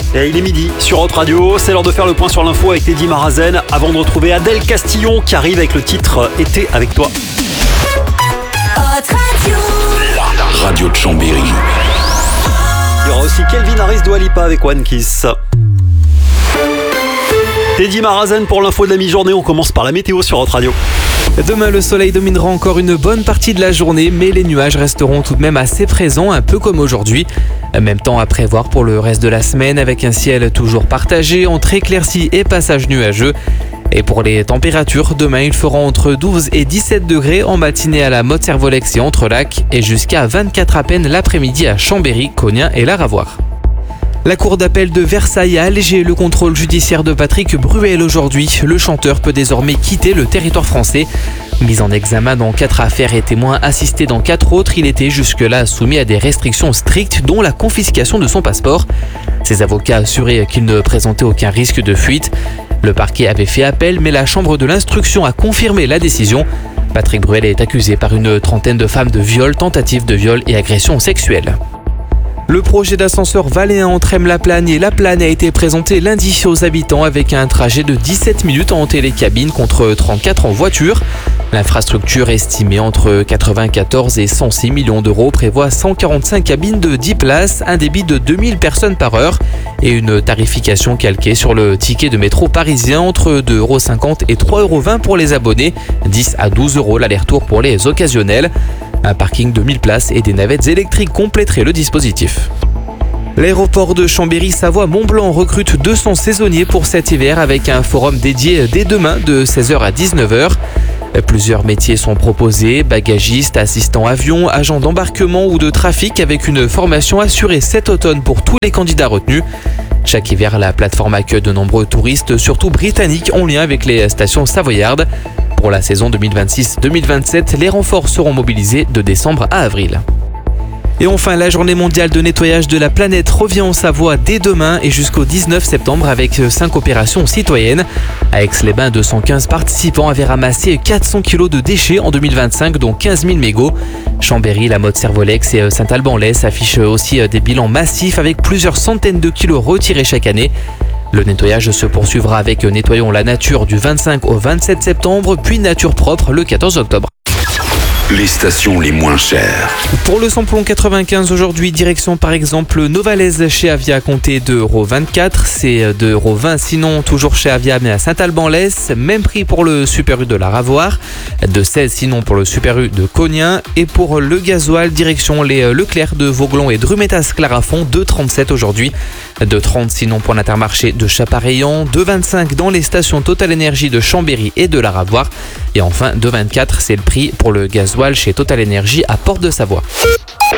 Et il est midi sur Hot Radio, c'est l'heure de faire le point sur l'info avec Teddy Marazen avant de retrouver Adèle Castillon qui arrive avec le titre Été avec toi. La radio de Chambéry. Il y aura aussi Kelvin Harris Dua Lipa avec One Kiss. Teddy Marazen pour l'info de la mi-journée, on commence par la météo sur Hot Radio. Demain, le soleil dominera encore une bonne partie de la journée, mais les nuages resteront tout de même assez présents, un peu comme aujourd'hui. Même temps à prévoir pour le reste de la semaine, avec un ciel toujours partagé entre éclaircies et passages nuageux. Et pour les températures, demain, il fera entre 12 et 17 degrés en matinée à la Motte-Servolex et Entrelacs, et jusqu'à 24 à peine l'après-midi à Chambéry, Cognien et Laravoir. La cour d'appel de Versailles a allégé le contrôle judiciaire de Patrick Bruel aujourd'hui. Le chanteur peut désormais quitter le territoire français. Mis en examen dans 4 affaires et témoin assisté dans 4 autres, il était jusque-là soumis à des restrictions strictes, dont la confiscation de son passeport. Ses avocats assuraient qu'il ne présentait aucun risque de fuite. Le parquet avait fait appel, mais la chambre de l'instruction a confirmé la décision. Patrick Bruel est accusé par une trentaine de femmes de viol, tentatives de viol et agressions sexuelles. Le projet d'ascenseur Valéen entre Aime-la-Plagne et La Plagne a été présenté lundi aux habitants avec un trajet de 17 minutes en télécabine contre 34 en voiture. L'infrastructure estimée entre 94 et 106 millions d'euros prévoit 145 cabines de 10 places, un débit de 2000 personnes par heure et une tarification calquée sur le ticket de métro parisien entre 2,50 € et 3,20 € pour les abonnés, 10 à 12 € l'aller-retour pour les occasionnels. Un parking de 1000 places et des navettes électriques compléteraient le dispositif. L'aéroport de Chambéry-Savoie-Mont-Blanc recrute 200 saisonniers pour cet hiver avec un forum dédié dès demain de 16h à 19h. Plusieurs métiers sont proposés, bagagistes, assistants avion, agents d'embarquement ou de trafic avec une formation assurée cet automne pour tous les candidats retenus. Chaque hiver, la plateforme accueille de nombreux touristes, surtout britanniques, en lien avec les stations savoyardes. Pour la saison 2026-2027, les renforts seront mobilisés de décembre à avril. Et enfin, la journée mondiale de nettoyage de la planète revient en Savoie dès demain et jusqu'au 19 septembre avec 5 opérations citoyennes. À Aix-les-Bains, 215 participants avaient ramassé 400 kg de déchets en 2025, dont 15 000 mégots. Chambéry, la Motte-Servolex et Saint-Alban-Lès affichent aussi des bilans massifs avec plusieurs centaines de kilos retirés chaque année. Le nettoyage se poursuivra avec Nettoyons la nature du 25 au 27 septembre, puis Nature propre le 14 octobre. Les stations les moins chères. Pour le samplon 95 aujourd'hui, direction par exemple Novalaise chez Avia à compter de 2,24 €, c'est 2,20 €, sinon toujours chez Avia mais à Saint-Alban-Lès, même prix pour le Super U de Laravoir, de 16 sinon pour le Super U de Cognien, et pour le gasoil, direction les Leclerc de Vauglon et Drumetas-Clarafond, 2,37 € aujourd'hui, 2,30 € sinon pour l'Intermarché de Chapareillan, 2,25 € dans les stations Total Énergie de Chambéry et de Laravoir, et enfin 2,24 € c'est le prix pour le gasoil chez Total Énergie à Porte de Savoie.